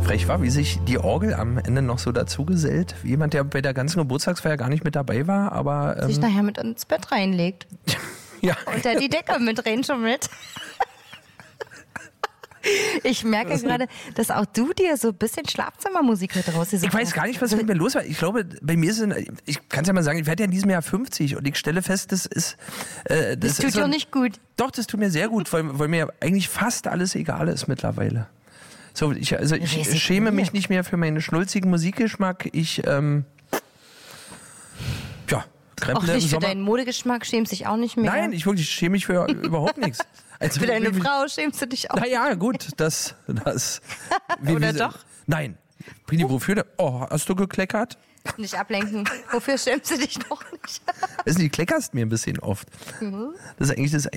frech war, wie sich die Orgel am Ende noch so dazu gesellt. Wie jemand, der bei der ganzen Geburtstagsfeier gar nicht mit dabei war, aber... sich nachher mit ins Bett reinlegt. Ja. Unter die Decke mit reinschummelt. Ich merke gerade, dass auch du dir so ein bisschen Schlafzimmermusik mit rausgesucht hast. Ich weiß gar nicht, was mit mir los war. Ich glaube, bei mir sind, ich kann es ja mal sagen, ich werde ja in diesem Jahr 50 und ich stelle fest, das ist... das tut dir auch nicht gut. Doch, das tut mir sehr gut, weil mir eigentlich fast alles egal ist mittlerweile. So, ich schäme mich nicht mehr für meinen schnulzigen Musikgeschmack. Ich, auch nicht für deinen Modegeschmack schämst dich auch nicht mehr? Nein, ich schäme mich für überhaupt nichts. Also, für deine Frau schämst du dich auch? Naja, gut, das. Oder doch? Nein. Prini, wofür denn? Oh, hast du gekleckert? Nicht ablenken. Wofür schämst du dich noch nicht? Weißt du, die kleckerst mir ein bisschen oft. Das ist eigentlich das